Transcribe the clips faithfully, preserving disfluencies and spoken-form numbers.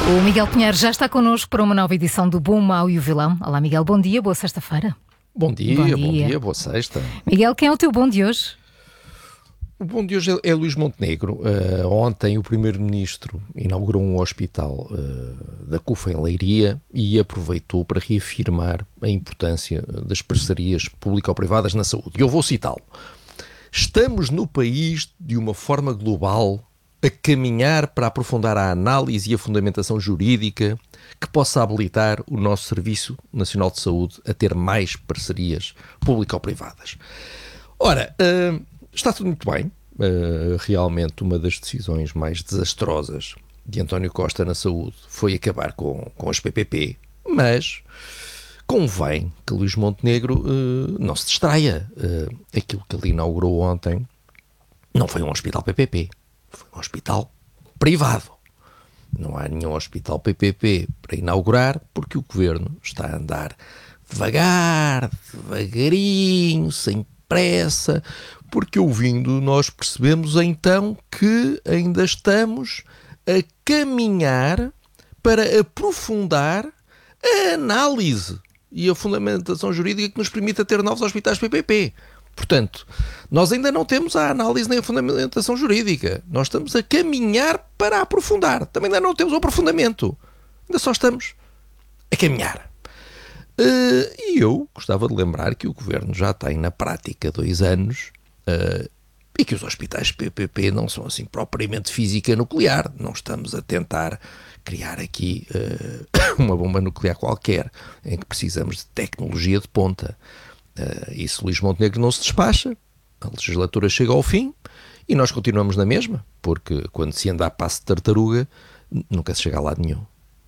O Miguel Pinheiro já está connosco para uma nova edição do Bom, Mau e o Vilão. Olá, Miguel, bom dia, boa sexta-feira. Bom dia, bom dia, bom dia, boa sexta. Miguel, quem é o teu bom de hoje? O bom de hoje é, é Luís Montenegro. Uh, ontem o Primeiro-Ministro inaugurou um hospital uh, da CUFA em Leiria e aproveitou para reafirmar a importância das parcerias público-privadas na saúde. E eu vou citá-lo. Estamos no país, de uma forma global, a caminhar para aprofundar a análise e a fundamentação jurídica que possa habilitar o nosso Serviço Nacional de Saúde a ter mais parcerias público-privadas. Ora, uh, está tudo muito bem. Uh, realmente uma das decisões mais desastrosas de António Costa na saúde foi acabar com, com as P P P, mas convém que Luís Montenegro uh, não se distraia. Uh, aquilo que ele inaugurou ontem não foi um hospital P P P. Foi um hospital privado. Não há nenhum hospital P P P para inaugurar porque o Governo está a andar devagar, devagarinho, sem pressa, porque ouvindo nós percebemos então que ainda estamos a caminhar para aprofundar a análise e a fundamentação jurídica que nos permita ter novos hospitais P P P. Portanto, nós ainda não temos a análise nem a fundamentação jurídica. Nós estamos a caminhar para aprofundar. Também ainda não temos o aprofundamento. Ainda só estamos a caminhar. Uh, e eu gostava de lembrar que o Governo já tem na prática dois anos uh, e que os hospitais P P P não são assim propriamente física nuclear. Não estamos a tentar criar aqui uh, uma bomba nuclear qualquer em que precisamos de tecnologia de ponta. Uh, e se Luís Montenegro não se despacha, a legislatura chega ao fim e nós continuamos na mesma, porque quando se anda a passo de tartaruga nunca se chega a lado nenhum.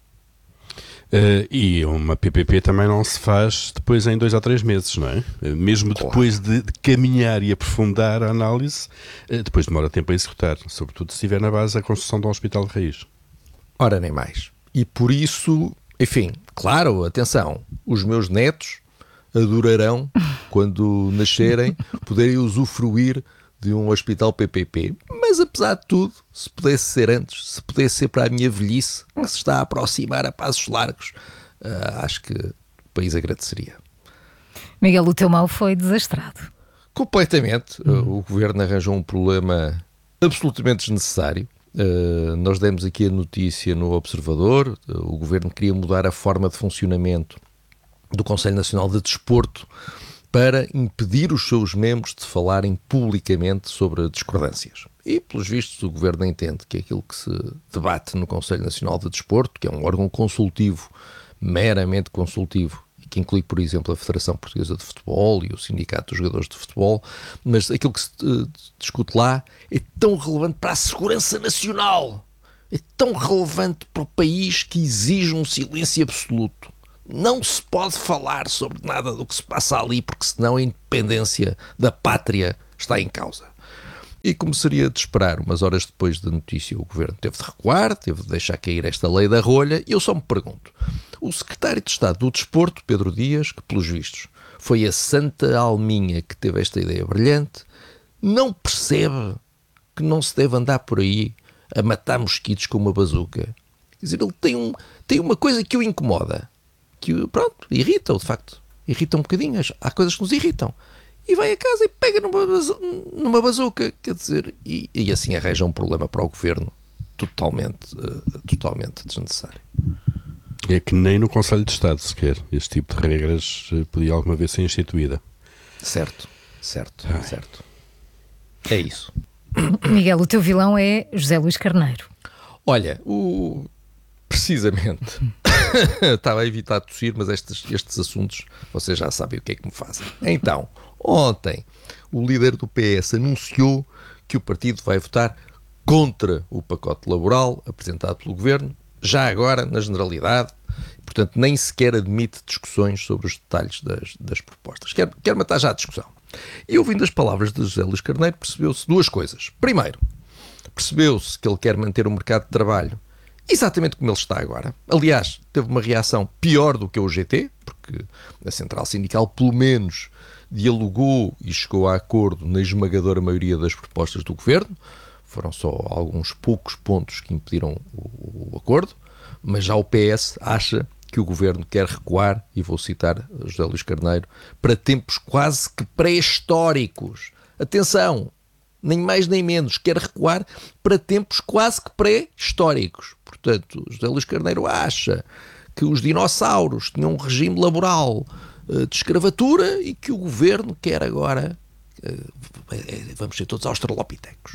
Uh, e uma P P P também não se faz depois em dois ou três meses, não é? Uh, mesmo claro. Depois de, de caminhar e aprofundar a análise, uh, depois demora tempo a executar, sobretudo se estiver na base a construção de um hospital de raiz. Ora, nem mais. E por isso, enfim, claro, atenção, os meus netos adorarão, quando nascerem, poderem usufruir de um hospital P P P. Mas, apesar de tudo, se pudesse ser antes, se pudesse ser para a minha velhice, que se está a aproximar a passos largos, uh, acho que o país agradeceria. Miguel, o teu mal foi desastrado. Completamente. Hum. Uh, o Governo arranjou um problema absolutamente desnecessário. Uh, nós demos aqui a notícia no Observador. Uh, o Governo queria mudar a forma de funcionamento do Conselho Nacional de Desporto para impedir os seus membros de falarem publicamente sobre discordâncias. E, pelos vistos, o Governo entende que aquilo que se debate no Conselho Nacional de Desporto, que é um órgão consultivo, meramente consultivo, e que inclui, por exemplo, a Federação Portuguesa de Futebol e o Sindicato dos Jogadores de Futebol, mas aquilo que se uh, discute lá é tão relevante para a segurança nacional, é tão relevante para o país que exige um silêncio absoluto. Não se pode falar sobre nada do que se passa ali, porque senão a independência da pátria está em causa. E como seria de esperar, umas horas depois da notícia, o Governo teve de recuar, teve de deixar cair esta lei da rolha, e eu só me pergunto, o Secretário de Estado do Desporto, Pedro Dias, que pelos vistos foi a santa alminha que teve esta ideia brilhante, não percebe que não se deve andar por aí a matar mosquitos com uma bazuca. Quer dizer, ele tem, um, tem uma coisa que o incomoda, que, pronto, irrita-o, de facto. Irrita um bocadinho. Há coisas que nos irritam. E vai a casa e pega numa, bazu- numa bazuca. Quer dizer, e, e assim arranja um problema para o Governo totalmente, uh, totalmente desnecessário. É que nem no Conselho de Estado sequer este tipo de regras podia alguma vez ser instituída. Certo, certo, Ai. certo. É isso. Miguel, o teu vilão é José Luís Carneiro. Olha, o... precisamente... Estava a evitar de tossir, mas estes, estes assuntos vocês já sabem o que é que me fazem. Então, ontem o líder do P S anunciou que o partido vai votar contra o pacote laboral apresentado pelo Governo, já agora na generalidade, portanto nem sequer admite discussões sobre os detalhes das, das propostas. Quer, quer matar já a discussão. E ouvindo as palavras de José Luís Carneiro percebeu-se duas coisas. Primeiro, percebeu-se que ele quer manter o mercado de trabalho exatamente como ele está agora. Aliás, teve uma reação pior do que o G T, porque a Central Sindical, pelo menos, dialogou e chegou a acordo na esmagadora maioria das propostas do Governo. Foram só alguns poucos pontos que impediram o, o acordo, Mas já o P S acha que o Governo quer recuar, e vou citar José Luís Carneiro, para tempos quase que pré-históricos. Atenção, nem mais nem menos, quer recuar para tempos quase que pré-históricos. Portanto, José Luís Carneiro acha que os dinossauros tinham um regime laboral uh, de escravatura e que o Governo quer agora, uh, vamos ser todos australopitecos.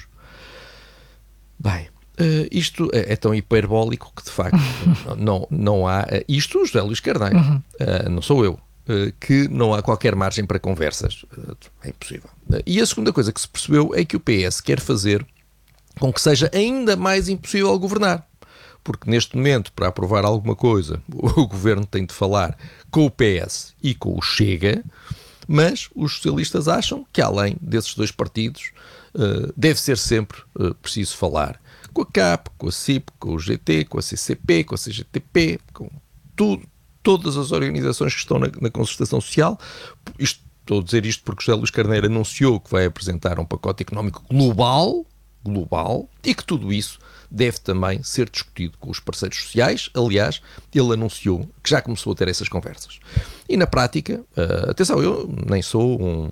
Bem, uh, isto é, é tão hiperbólico que de facto não, não há, uh, isto José Luís Carneiro, uhum. uh, não sou eu, uh, que não há qualquer margem para conversas, uh, é impossível. Uh, e a segunda coisa que se percebeu é que o P S quer fazer com que seja ainda mais impossível governar. Porque neste momento, para aprovar alguma coisa, o Governo tem de falar com o P S e com o Chega, mas os socialistas acham que, além desses dois partidos, uh, deve ser sempre uh, preciso falar com a C A P, com a C I P, com o G T, com a C C P, com a C G T P, com tudo, todas as organizações que estão na, na concertação social. Isto, estou a dizer isto porque José Luís Carneiro anunciou que vai apresentar um pacote económico global, global, e que tudo isso deve também ser discutido com os parceiros sociais. Aliás, ele anunciou que já começou a ter essas conversas. E na prática, uh, atenção, eu nem sou um...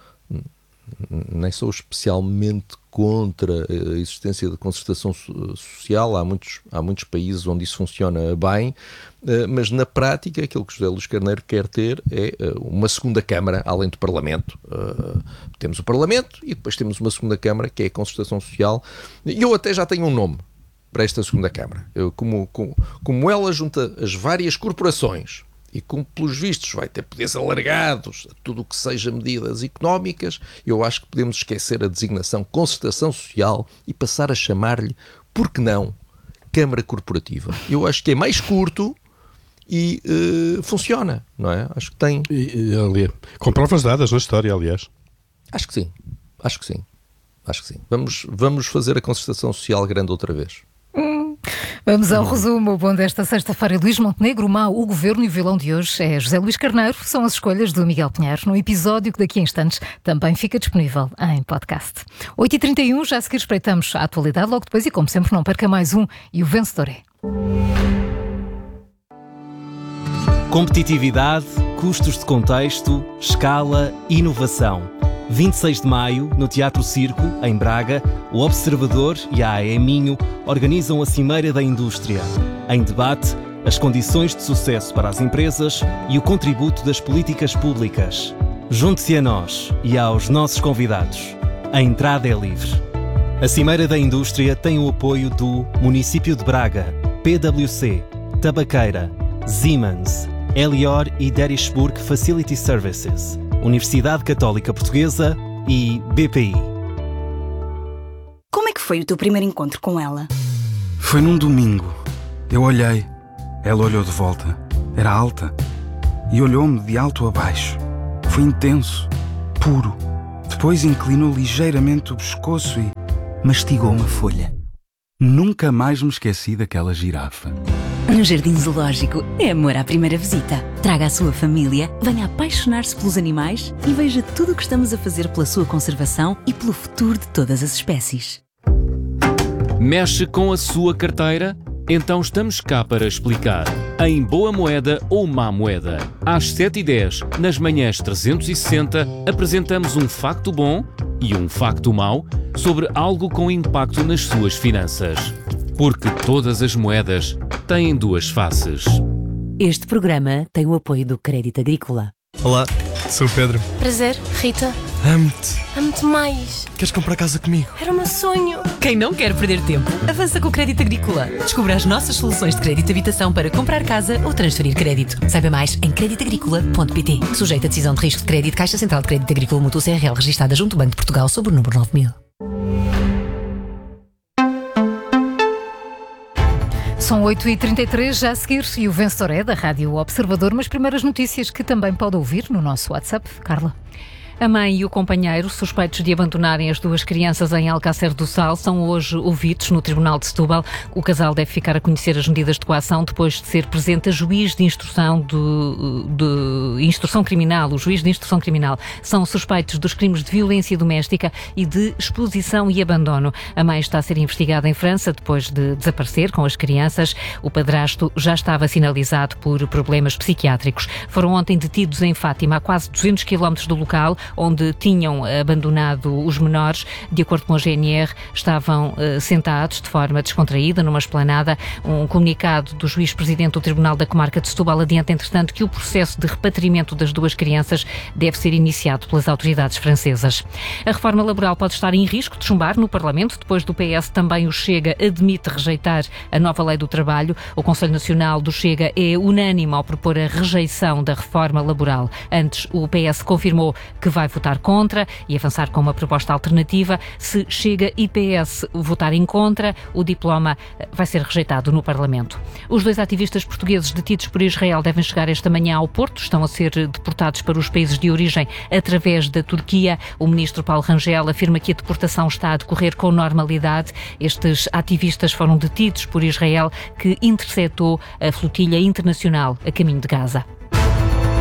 nem sou especialmente contra a existência de concertação social. Há muitos, há muitos países onde isso funciona bem, uh, mas na prática aquilo que José Luís Carneiro quer ter é uh, uma segunda Câmara, além do Parlamento. Uh, temos o Parlamento e depois temos uma segunda Câmara, que é a concertação social, e eu até já tenho um nome para esta segunda Câmara. Eu, como, como, como ela junta as várias corporações e como, pelos vistos, vai ter poderes alargados a tudo o que seja medidas económicas, eu acho que podemos esquecer a designação concertação social e passar a chamar-lhe, por que não, Câmara Corporativa. Eu acho que é mais curto e uh, funciona, não é? Acho que tem... E, e, ali, com provas dadas na história, aliás. Acho que sim, acho que sim. Acho que sim. Vamos, vamos fazer a concertação social grande outra vez. Hum. Vamos ao resumo. O bom desta sexta-feira: Luís Montenegro, o mau, o Governo, e o vilão de hoje é José Luís Carneiro. São as escolhas do Miguel Pinheiro, num episódio que daqui a instantes também fica disponível em podcast. oito e trinta e um, já a seguir espreitamos a atualidade, logo depois, e como sempre não perca mais um, e o vencedor é... Competitividade, custos de contexto, escala, inovação. vinte e seis de maio, no Teatro Circo, em Braga, o Observador e a A E Minho organizam a Cimeira da Indústria. Em debate, as condições de sucesso para as empresas e o contributo das políticas públicas. Junte-se a nós e aos nossos convidados. A entrada é livre. A Cimeira da Indústria tem o apoio do Município de Braga, P W C, Tabaqueira, Siemens, Elior e Derishburg Facility Services, Universidade Católica Portuguesa e B P I. Como é que foi o teu primeiro encontro com ela? Foi num domingo. Eu olhei. Ela olhou de volta. Era alta. E olhou-me de alto a baixo. Foi intenso. Puro. Depois inclinou ligeiramente o pescoço e mastigou uma folha. Nunca mais me esqueci daquela girafa. No Jardim Zoológico é amor à primeira visita. Traga a sua família, venha apaixonar-se pelos animais e veja tudo o que estamos a fazer pela sua conservação e pelo futuro de todas as espécies. Mexe com a sua carteira? Então estamos cá para explicar. Em Boa Moeda ou Má Moeda. Às sete e dez, nas manhãs trezentos e sessenta, apresentamos um facto bom e um facto mau sobre algo com impacto nas suas finanças. Porque todas as moedas têm duas faces. Este programa tem o apoio do Crédito Agrícola. Olá, sou o Pedro. Prazer, Rita. Amo-te. Amo-te mais. Queres comprar casa comigo? Era o meu sonho. Quem não quer perder tempo, avança com o Crédito Agrícola. Descubra as nossas soluções de crédito de habitação para comprar casa ou transferir crédito. Saiba mais em crédito agrícola ponto pt. Sujeito a decisão de risco de crédito, Caixa Central de Crédito Agrícola Mútuo C R L, registada junto ao Banco de Portugal, sob o número nove mil. São oito e trinta e três, já a seguir, e o vencedor é da Rádio Observador, mas primeiras notícias que também pode ouvir no nosso WhatsApp. Carla. A mãe e o companheiro, suspeitos de abandonarem as duas crianças em Alcácer do Sal, são hoje ouvidos no Tribunal de Setúbal. O casal deve ficar a conhecer as medidas de coação depois de ser presente a juiz de instrução, do, de instrução criminal. O juiz de instrução criminal são suspeitos dos crimes de violência doméstica e de exposição e abandono. A mãe está a ser investigada em França depois de desaparecer com as crianças. O padrasto já estava sinalizado por problemas psiquiátricos. Foram ontem detidos em Fátima, a quase duzentos quilómetros do local onde tinham abandonado os menores. De acordo com a G N R, estavam uh, sentados de forma descontraída numa esplanada. Um comunicado do juiz-presidente do Tribunal da Comarca de Setúbal adianta, entretanto, que o processo de repatriamento das duas crianças deve ser iniciado pelas autoridades francesas. A reforma laboral pode estar em risco de chumbar no Parlamento. Depois do P S, também o Chega admite rejeitar a nova lei do trabalho. O Conselho Nacional do Chega é unânime ao propor a rejeição da reforma laboral. Antes, o P S confirmou que vai votar contra e avançar com uma proposta alternativa. Se Chega e P S votarem contra, o diploma vai ser rejeitado no Parlamento. Os dois ativistas portugueses detidos por Israel devem chegar esta manhã ao Porto. Estão a ser deportados para os países de origem através da Turquia. O ministro Paulo Rangel afirma que a deportação está a decorrer com normalidade. Estes ativistas foram detidos por Israel, que interceptou a flotilha internacional a caminho de Gaza.